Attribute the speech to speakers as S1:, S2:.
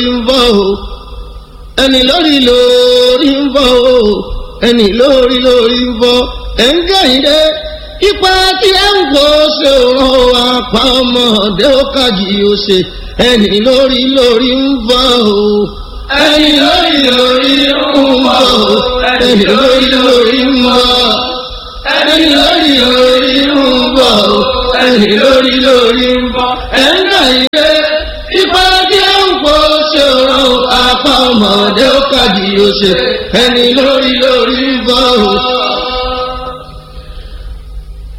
S1: ń bọ̀ o ẹni lórí lórí ń bọ̀ o ẹni lórí lórí ń bọ̀ ẹ̀ ń gẹ̀yìndé ipa tí ẹ ń kó ṣe òun apá ọmọdé ó kàjì ó ṣe ẹni lórí lórí ń bọ̀ o ẹni lórí lórí ń bọ̀ o ẹni lórí lórí ń bọ̀ ẹni lórí lórí ń bọ̀ o ẹni lórí lórí ń bọ̀ ẹ̀ ń gẹ̀yìndé ipa tí ẹ ń kó ṣe òun apá ọmọdé ó kàjì ó ṣe ẹni lórí lórí ń bọ̀ o.